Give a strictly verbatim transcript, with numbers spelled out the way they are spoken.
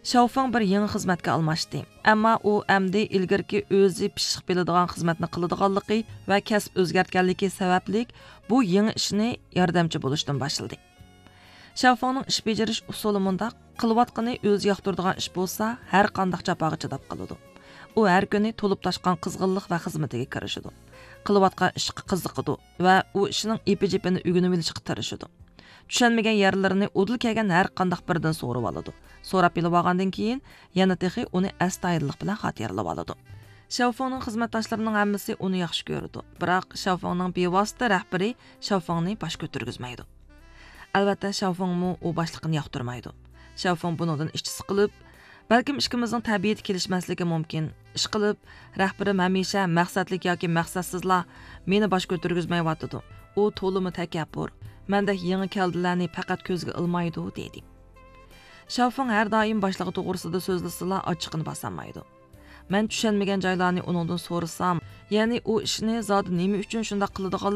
Xiaofeng bir yangi xizmatga almashdi. Ammo u amdi ilgirki o'zi pishiq biladigan xizmatni qiladiganligi va kasb o'zgartganligi sababli bu yangi ishni yordamchi bo'lishdan boshladi. Xiaofengning ish bajarish usuli mundaq: qilayotgani o'zi yoqtiradigan ish bo'lsa, har qanday jafoga chidab qoladi. U har kuni to'lib toshgan qizg'inlik va xizmatiga kirishidi. Qilayotgan ishga qiziqadi va u ishining ipi-jipini o'rganib olishga tirishadi. Tushunmagan yerlarini o'dil kelgan har qanday birdan so'rab oladi. So'rab bilib olgandan keyin yana texi uni astoydillik bilan xotirlab oladi. Xiaofengning xizmatdoshlarining hammasi uni yaxshi ko'rdi. Biroq Xiaofengning bevosita rahbari Xiaofengni bosh ko'targizmaydi. Albatta Xiaofengmi u boshliqni yoqtirmaydi. Xiaofeng bundan ishchisi qilib, balkim ishimizning tabiati kelishmasligi mumkin. Ish qilib, rahbarim hamisha maqsadlik yoki maqsadsizla meni bosh ko'targizmayotdi. U to'limi takabbur, mendek yangi keldilarni faqat ko'zga ilmaydi dedi. Xiaofeng har doim boshlig'i to'g'risida so'zlasila ochiqni bosamaydi. Men tushunmagan joylarni uningdan so'rasam, ya'ni u ishni zodi nima uchun shunday qiladigan